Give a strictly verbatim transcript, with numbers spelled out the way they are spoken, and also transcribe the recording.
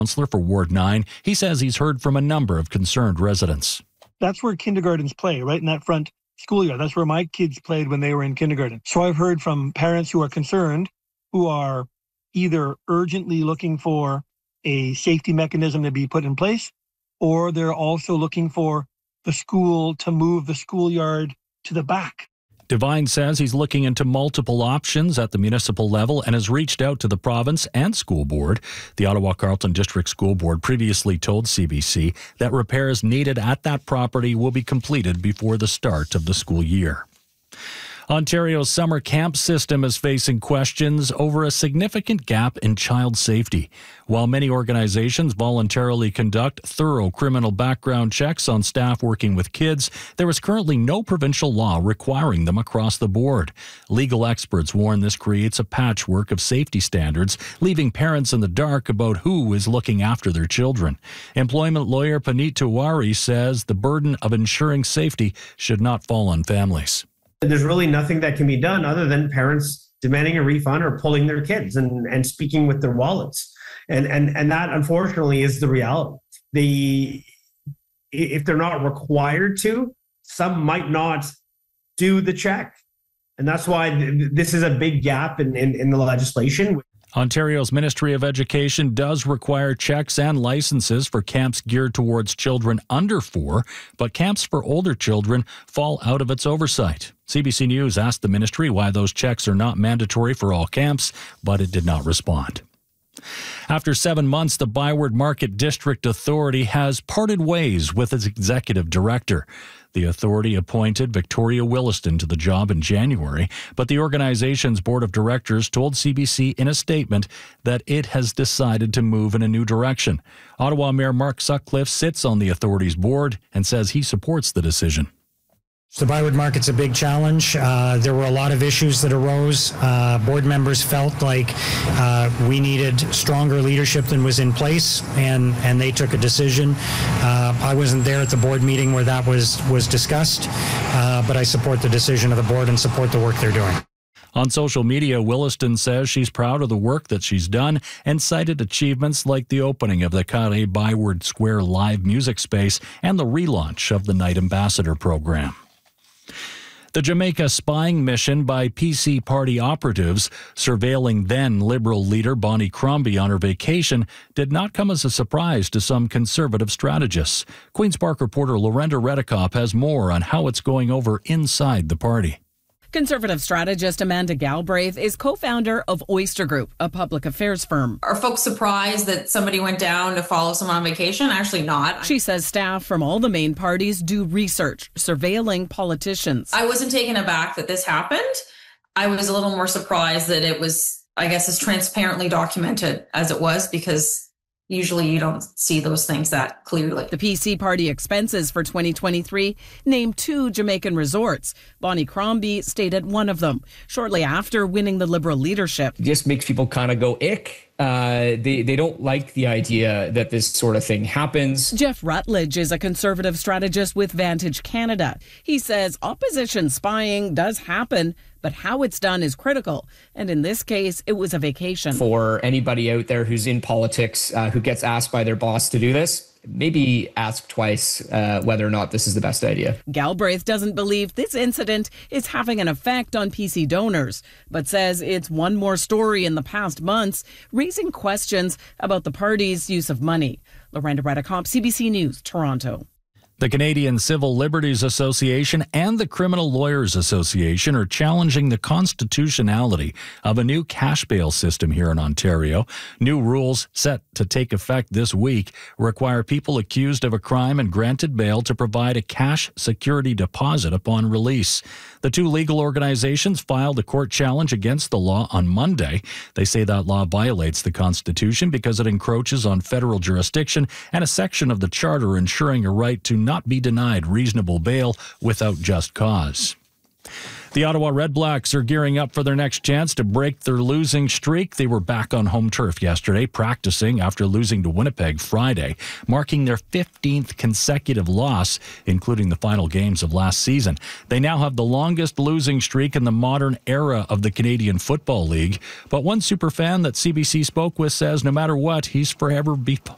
Counselor for Ward nine. He says he's heard from a number of concerned residents. That's where kindergartens play, right in that front schoolyard. That's where my kids played when they were in kindergarten. So I've heard from parents who are concerned, who are either urgently looking for a safety mechanism to be put in place, or they're also looking for the school to move the schoolyard to the back. Devine says he's looking into multiple options at the municipal level and has reached out to the province and school board. The Ottawa-Carleton District School Board previously told C B C that repairs needed at that property will be completed before the start of the school year. Ontario's summer camp system is facing questions over a significant gap in child safety. While many organizations voluntarily conduct thorough criminal background checks on staff working with kids, there is currently no provincial law requiring them across the board. Legal experts warn this creates a patchwork of safety standards, leaving parents in the dark about who is looking after their children. Employment lawyer Puneet Tiwari says the burden of ensuring safety should not fall on families. There's really nothing that can be done other than parents demanding a refund or pulling their kids and, and speaking with their wallets. And, and, and that, unfortunately, is the reality. The, if they're not required to, some might not do the check. And that's why this is a big gap in, in, in the legislation. Ontario's Ministry of Education does require checks and licenses for camps geared towards children under four, but camps for older children fall out of its oversight. C B C News asked the ministry why those checks are not mandatory for all camps, but it did not respond. After seven months, the Byward Market District Authority has parted ways with its executive director. The authority appointed Victoria Williston to the job in January, but the organization's board of directors told C B C in a statement that it has decided to move in a new direction. Ottawa Mayor Mark Sutcliffe sits on the authority's board and says he supports the decision. The Byward Market's a big challenge. Uh, there were a lot of issues that arose. Uh, board members felt like uh, we needed stronger leadership than was in place, and, and they took a decision. Uh, I wasn't there at the board meeting where that was, was discussed, uh, but I support the decision of the board and support the work they're doing. On social media, Williston says she's proud of the work that she's done and cited achievements like the opening of the Carré Byward Square live music space and the relaunch of the Knight Ambassador program. The Jamaica spying mission by P C party operatives surveilling then Liberal leader Bonnie Crombie on her vacation did not come as a surprise to some Conservative strategists. Queen's Park reporter Lorenda Redekop has more on how it's going over inside the party. Conservative strategist Amanda Galbraith is co-founder of Oyster Group, a public affairs firm. Are folks surprised that somebody went down to follow someone on vacation? Actually not. She says staff from all the main parties do research, surveilling politicians. I wasn't taken aback that this happened. I was a little more surprised that it was, I guess, as transparently documented as it was, because usually you don't see those things that clearly. The P C party expenses for twenty twenty-three named two Jamaican resorts. Bonnie Crombie stayed at one of them shortly after winning the Liberal leadership. It just makes people kind of go, ick. Uh, they, they don't like the idea that this sort of thing happens. Jeff Rutledge is a Conservative strategist with Vantage Canada. He says opposition spying does happen, but how it's done is critical. And in this case, it was a vacation. For anybody out there who's in politics, uh, who gets asked by their boss to do this, maybe ask twice uh, whether or not this is the best idea. Galbraith doesn't believe this incident is having an effect on P C donors, but says it's one more story in the past months, raising questions about the party's use of money. Lorenda Redekop, C B C News, Toronto. The Canadian Civil Liberties Association and the Criminal Lawyers Association are challenging the constitutionality of a new cash bail system here in Ontario. New rules set to take effect this week require people accused of a crime and granted bail to provide a cash security deposit upon release. The two legal organizations filed a court challenge against the law on Monday. They say that law violates the Constitution because it encroaches on federal jurisdiction and a section of the Charter ensuring a right to not be denied reasonable bail without just cause. The Ottawa Redblacks are gearing up for their next chance to break their losing streak. They were back on home turf yesterday, practicing after losing to Winnipeg Friday, marking their fifteenth consecutive loss, including the final games of last season. They now have the longest losing streak in the modern era of the Canadian Football League. But one superfan that C B C spoke with says no matter what, he's forever be